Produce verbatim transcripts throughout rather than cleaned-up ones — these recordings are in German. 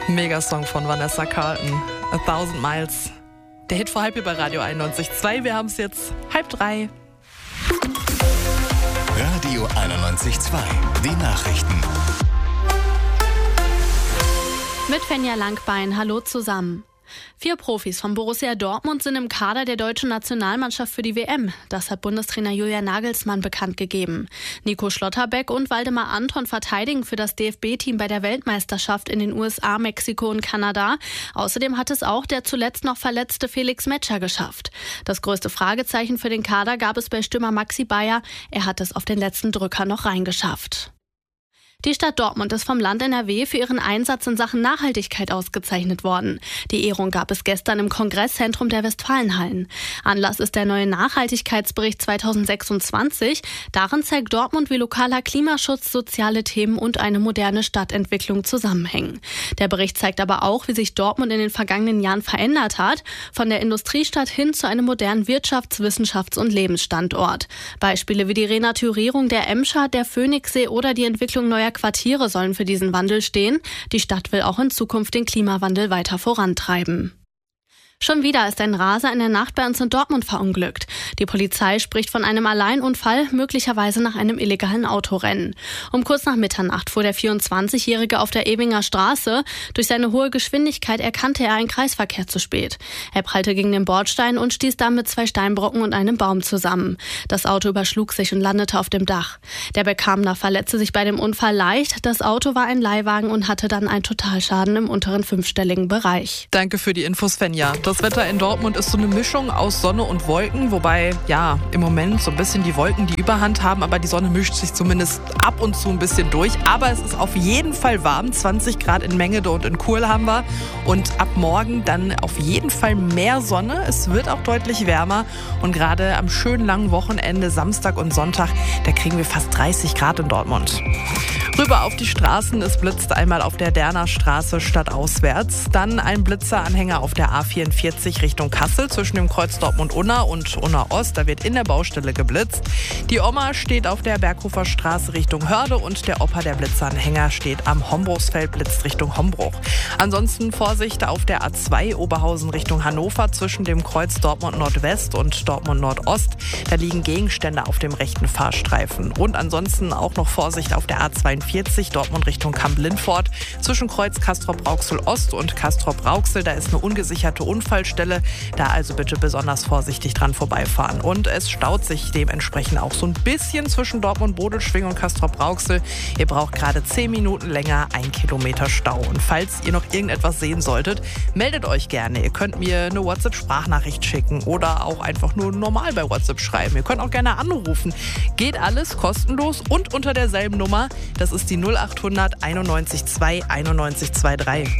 Megasong von Vanessa Carlton, A Thousand Miles. Der Hit vor halb hier bei Radio einundneunzig Komma zwei. Wir haben es jetzt halb drei. Radio einundneunzig Komma zwei, die Nachrichten. Mit Fenja Langbein, hallo zusammen. Vier Profis von Borussia Dortmund sind im Kader der deutschen Nationalmannschaft für die W M. Das hat Bundestrainer Julian Nagelsmann bekannt gegeben. Nico Schlotterbeck und Waldemar Anton verteidigen für das D F B-Team bei der Weltmeisterschaft in den U S A, Mexiko und Kanada. Außerdem hat es auch der zuletzt noch verletzte Felix Metscher geschafft. Das größte Fragezeichen für den Kader gab es bei Stürmer Maxi Bayer. Er hat es auf den letzten Drücker noch reingeschafft. Die Stadt Dortmund ist vom Land N R W für ihren Einsatz in Sachen Nachhaltigkeit ausgezeichnet worden. Die Ehrung gab es gestern im Kongresszentrum der Westfalenhallen. Anlass ist der neue Nachhaltigkeitsbericht zweitausendsechsundzwanzig. Darin zeigt Dortmund, wie lokaler Klimaschutz, soziale Themen und eine moderne Stadtentwicklung zusammenhängen. Der Bericht zeigt aber auch, wie sich Dortmund in den vergangenen Jahren verändert hat, von der Industriestadt hin zu einem modernen Wirtschafts-, Wissenschafts- und Lebensstandort. Beispiele wie die Renaturierung der Emscher, der Phoenixsee oder die Entwicklung neuer Quartiere sollen für diesen Wandel stehen. Die Stadt will auch in Zukunft den Klimawandel weiter vorantreiben. Schon wieder ist ein Raser in der Nacht bei uns in Dortmund verunglückt. Die Polizei spricht von einem Alleinunfall, möglicherweise nach einem illegalen Autorennen. Um kurz nach Mitternacht fuhr der vierundzwanzigjährige auf der Ebinger Straße. Durch seine hohe Geschwindigkeit erkannte er einen Kreisverkehr zu spät. Er prallte gegen den Bordstein und stieß dann mit zwei Steinbrocken und einem Baum zusammen. Das Auto überschlug sich und landete auf dem Dach. Der Bekamner verletzte sich bei dem Unfall leicht. Das Auto war ein Leihwagen und hatte dann einen Totalschaden im unteren fünfstelligen Bereich. Danke für die Infos, Fenja. Das Wetter in Dortmund ist so eine Mischung aus Sonne und Wolken, wobei, ja, im Moment so ein bisschen die Wolken die Überhand haben, aber die Sonne mischt sich zumindest ab und zu ein bisschen durch. Aber es ist auf jeden Fall warm, zwanzig Grad in Mengede und in Kuhl haben wir. Und ab morgen dann auf jeden Fall mehr Sonne. Es wird auch deutlich wärmer und gerade am schönen langen Wochenende, Samstag und Sonntag, da kriegen wir fast dreißig Grad in Dortmund. Rüber auf die Straßen, es blitzt einmal auf der Derner Straße stadtauswärts, dann ein Blitzeranhänger auf der A vierundvierzig Richtung Kassel zwischen dem Kreuz Dortmund-Unna und Unna-Ost, da wird in der Baustelle geblitzt. Die Oma steht auf der Berghofer Straße Richtung Hörde und der Opa, der Blitzeranhänger, steht am Hombruchsfeld, blitzt Richtung Hombruch. Ansonsten Vorsicht auf der A zwei Oberhausen Richtung Hannover zwischen dem Kreuz Dortmund-Nordwest und Dortmund-Nordost, da liegen Gegenstände auf dem rechten Fahrstreifen. Und ansonsten auch noch Vorsicht auf der A zweiundvierzig Dortmund Richtung Kamp-Lindfort zwischen Kreuz Castrop-Rauxel-Ost und Castrop-Rauxel. Da ist eine ungesicherte Unfallstelle. Da also bitte besonders vorsichtig dran vorbeifahren. Und es staut sich dementsprechend auch so ein bisschen zwischen Dortmund-Bodelschwing und Castrop-Rauxel. Ihr braucht gerade zehn Minuten länger, ein Kilometer Stau. Und falls ihr noch irgendetwas sehen solltet, meldet euch gerne. Ihr könnt mir eine WhatsApp-Sprachnachricht schicken oder auch einfach nur normal bei WhatsApp schreiben. Ihr könnt auch gerne anrufen. Geht alles kostenlos und unter derselben Nummer. Das ist die null acht hundert einundneunzig zwei einundneunzig dreiundzwanzig.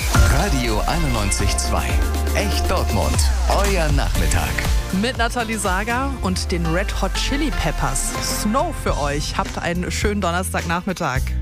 Radio einundneunzig Komma zwei. Echt Dortmund. Euer Nachmittag. Mit Nathalie Sager und den Red Hot Chili Peppers. Snow für euch. Habt einen schönen Donnerstagnachmittag.